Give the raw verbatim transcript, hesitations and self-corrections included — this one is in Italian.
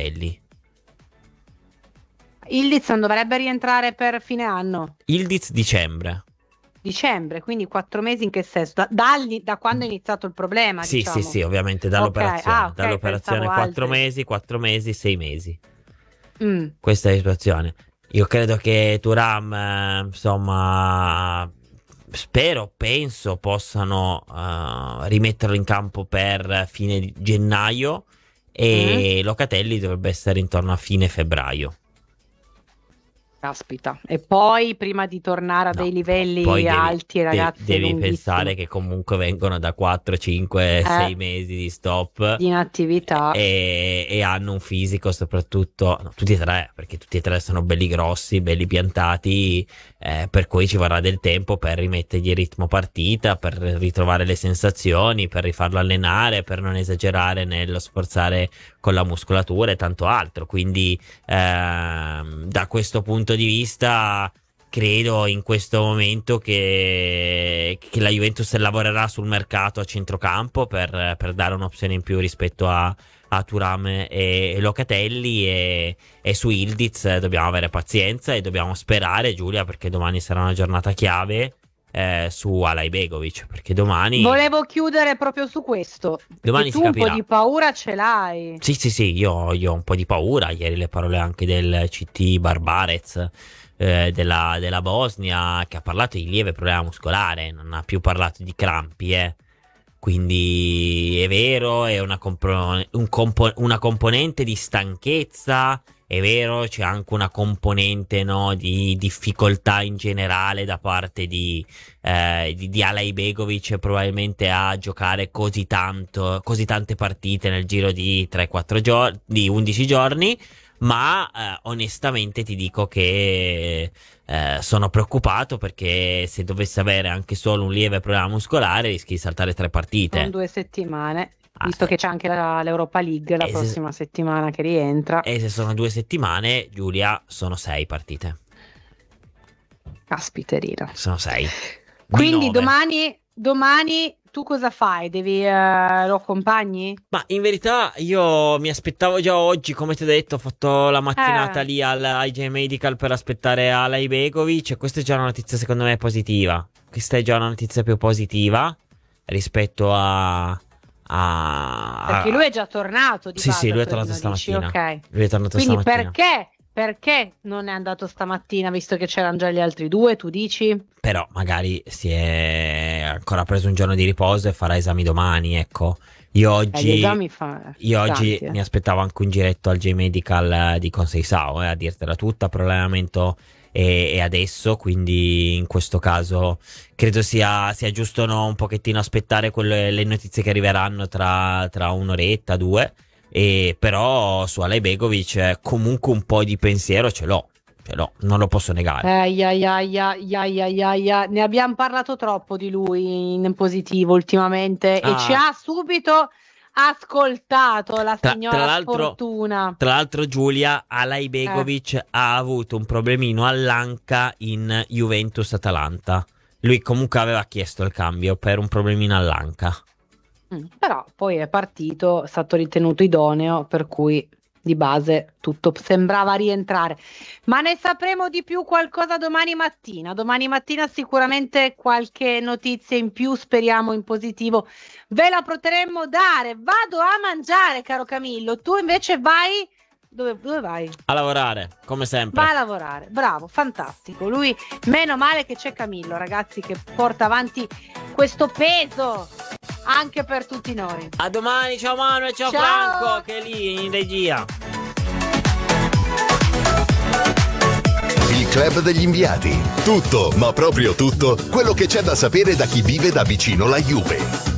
Locatelli. Ildiz non dovrebbe rientrare per fine anno? Ildiz dicembre. Dicembre, quindi quattro mesi in che senso? Da, dagli- da quando è iniziato il problema, Sì, diciamo. sì, sì, ovviamente dall'operazione. Ok, ah, ok, dall'operazione pensavo quattro altri. mesi, quattro mesi, sei mesi. Mm. Questa è la situazione. Io credo che Thuram, eh, insomma, spero, penso possano eh, rimetterlo in campo per fine di gennaio e Locatelli dovrebbe essere intorno a fine febbraio. Caspita. E poi, prima di tornare a No, dei livelli poi devi, alti, de- ragazzi, è devi lunghissimo. pensare che comunque vengono da quattro, cinque, sei Eh, mesi di stop di inattività. e, e hanno un fisico soprattutto, no, tutti e tre, perché tutti e tre sono belli grossi, belli piantati, eh, per cui ci vorrà del tempo per rimettergli il ritmo partita, per ritrovare le sensazioni, per rifarlo allenare, per non esagerare nello sforzare con la muscolatura e tanto altro. Quindi ehm, da questo punto di vista credo in questo momento che, che la Juventus lavorerà sul mercato a centrocampo per, per dare un'opzione in più rispetto a, a Thuram e, e Locatelli, e, e su Ildiz dobbiamo avere pazienza e dobbiamo sperare, Giulia, perché domani sarà una giornata chiave, eh, su Alajbegovic, perché domani, Volevo chiudere proprio su questo, perché domani si tu un po' capirà. di paura ce l'hai. Sì, sì, sì, io, io ho un po' di paura. Ieri le parole anche del C T Barbarez, eh, della, della Bosnia, che ha parlato di lieve problema muscolare, non ha più parlato di crampi, eh. Quindi è vero, è una, compro- un compo- una componente di stanchezza, è vero, c'è anche una componente, no, di difficoltà in generale da parte di, eh, di, di Alajbegovic, probabilmente a giocare così tanto, così tante partite nel giro di tre quattro giorni, di undici giorni, ma eh, onestamente ti dico che eh, sono preoccupato, perché se dovesse avere anche solo un lieve problema muscolare rischi di saltare tre Sono partite. due settimane, Ah, visto eh, che c'è anche la- l'Europa League la e se, prossima settimana che rientra. e se sono due settimane, Giulia, sono sei partite. Caspiterina. Sono sei. Di Quindi nove. domani, domani tu cosa fai? Devi, eh, lo accompagni? Ma in verità io mi aspettavo già oggi, come ti ho detto, ho fatto la mattinata Eh, lì al I J Medical per aspettare Alajbegovic, e questa è già una notizia secondo me positiva. Questa è già una notizia più positiva rispetto a... a... perché lui è già tornato di Sì, sì, base a lui è tornato Torino, dici, stamattina. ok. Lui è tornato Quindi stamattina. perché, perché non è andato stamattina, visto che c'erano già gli altri due, tu dici? Però magari si è ancora preso un giorno di riposo e farà esami domani, ecco. Io Eh, gli oggi, esami fa... io oggi tanti, eh. mi aspettavo anche un giretto al J-Medical eh, di Conseisao, eh, a dirtela tutta, però l'allenamento è, è adesso, quindi in questo caso credo sia, sia giusto, no, un pochettino aspettare quelle, le notizie che arriveranno tra, tra un'oretta, due, e però su Alajbegovic eh, comunque un po' di pensiero ce l'ho. Ce l'ho, non lo posso negare. Eh, ia, ia, ia, ia, ia, ia, ia. Ne abbiamo parlato troppo di lui in positivo ultimamente e ci Ah, ha subito ascoltato la tra, tra signora l'altro, Sfortuna. tra l'altro, Giulia, Eh, Alajbegovic ha avuto un problemino all'anca in Juventus-Atalanta. Lui comunque aveva chiesto il cambio per un problemino all'anca. mm, però poi è partito, è stato ritenuto idoneo, per cui di base tutto sembrava rientrare. Ma ne sapremo di più qualcosa domani mattina. Domani mattina sicuramente qualche notizia in più, speriamo in positivo, ve la potremmo dare. Vado a mangiare, caro Camillo. Tu invece vai. Dove, dove vai? A lavorare, come Va sempre. a lavorare. Bravo, fantastico. Lui, meno male che c'è Camillo, ragazzi, che porta avanti questo peso anche per tutti noi. A domani, ciao Manuel, ciao, Ciao. Franco, che è lì in regia. Il club degli inviati. Tutto, ma proprio tutto, quello che c'è da sapere da chi vive da vicino la Juve.